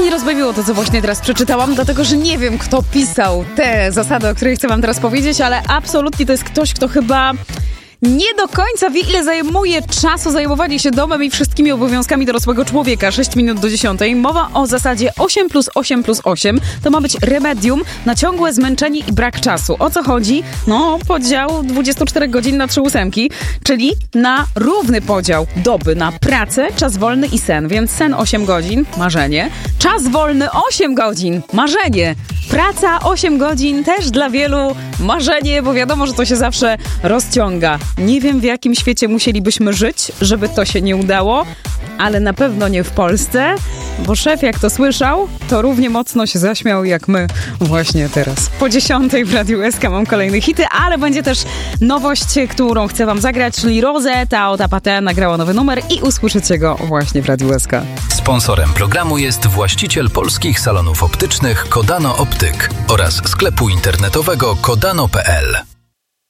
mnie rozbawiło to, co właśnie teraz przeczytałam, dlatego, że nie wiem, kto pisał te zasady, o których chcę wam teraz powiedzieć, ale absolutnie to jest ktoś, kto chyba nie do końca wie, ile zajmuje czasu zajmowanie się domem i wszystkimi obowiązkami dorosłego człowieka. 6 minut do 10. Mowa o zasadzie 8+8+8. To ma być remedium na ciągłe zmęczenie i brak czasu. O co chodzi? No, podział 24 godzin na 3 ósemki, czyli na równy podział doby na pracę, czas wolny i sen. Więc sen 8 godzin, marzenie. Czas wolny 8 godzin, marzenie. Praca 8 godzin też dla wielu marzenie, bo wiadomo, że to się zawsze rozciąga. Nie wiem, w jakim świecie musielibyśmy żyć, żeby to się nie udało, ale na pewno nie w Polsce, bo szef, jak to słyszał, to równie mocno się zaśmiał jak my właśnie teraz. Po 10 w Radiu SK mam kolejne hity, ale będzie też nowość, którą chcę wam zagrać, czyli Rosetta Ota Pate nagrała nowy numer i usłyszycie go właśnie w Radiu SK. Sponsorem programu jest właściciel polskich salonów optycznych Kodano Optyk oraz sklepu internetowego kodano.pl.